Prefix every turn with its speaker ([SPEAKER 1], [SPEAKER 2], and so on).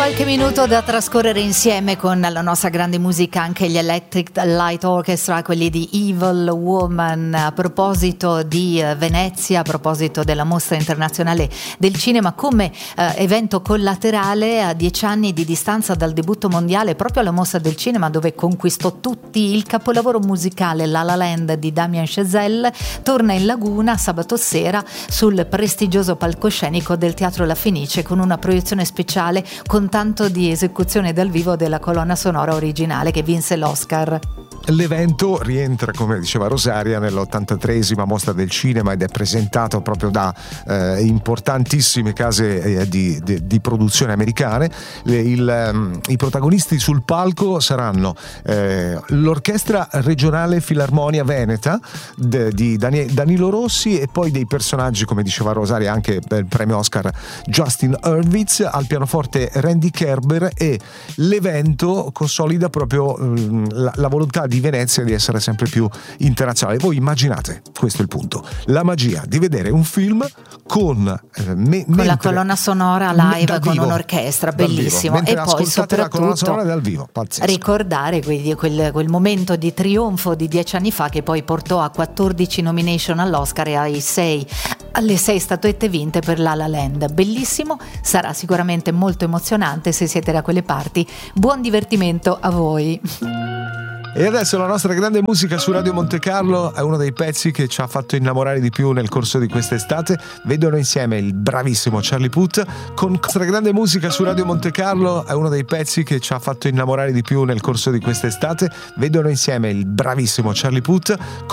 [SPEAKER 1] Qualche minuto da trascorrere insieme con la nostra grande musica, anche gli Electric Light Orchestra, quelli di Evil Woman. A proposito di Venezia, a proposito della Mostra Internazionale del Cinema come evento collaterale, a 10 anni di distanza dal debutto mondiale proprio alla Mostra del Cinema, dove conquistò tutti, il capolavoro musicale La La Land di Damien Chazelle torna in Laguna sabato sera sul prestigioso palcoscenico del Teatro La Fenice, con una proiezione speciale con tanto di esecuzione dal vivo della colonna sonora originale che vinse l'Oscar.
[SPEAKER 2] L'evento rientra, come diceva Rosaria, nell'83esima Mostra del Cinema ed è presentato proprio da importantissime case di produzione americane. I protagonisti sul palco saranno l'Orchestra Regionale Filarmonia Veneta di Danilo Rossi, e poi dei personaggi, come diceva Rosaria, anche per il premio Oscar Justin Hurwitz, al pianoforte Randy Kerber, e l'evento consolida proprio la volontà di Venezia di essere sempre più internazionale. Voi immaginate, questo è il punto, la magia di vedere un film con
[SPEAKER 1] la colonna sonora live con un'orchestra, bellissimo, e poi soprattutto
[SPEAKER 2] la colonna sonora dal vivo, pazzesco.
[SPEAKER 1] Ricordare quel momento di trionfo di 10 anni fa, che poi portò a 14 nomination all'Oscar e alle 6 statuette vinte per La La Land. Bellissimo, sarà sicuramente molto emozionante se siete da quelle parti. Buon divertimento a voi.
[SPEAKER 2] E adesso la nostra grande musica su Radio Monte Carlo è uno dei pezzi che ci ha fatto innamorare di più nel corso di quest'estate. Vedono insieme il bravissimo Charlie Puth con la nostra grande musica su Radio Monte Carlo è uno dei pezzi che ci ha fatto innamorare di più nel corso di quest'estate. Vedono insieme il bravissimo Charlie Puth